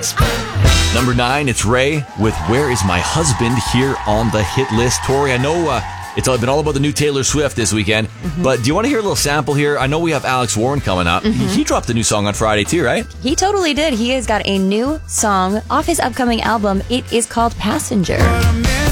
Number 9, it's Ray with Where Is My Husband here on the hit list. Tori, I know it's been all about the new Taylor Swift this weekend, but do you want to hear a little sample here? I know we have Alex Warren coming up. He dropped a new song on Friday too, right? He totally did. He has got a new song off his upcoming album. It is called Passenger.